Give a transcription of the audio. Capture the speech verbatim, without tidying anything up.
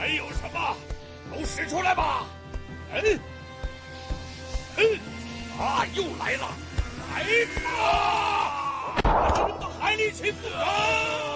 还有什么？都使出来吧！嗯，哼，啊，又来了，来吧！把你们到海里去不成？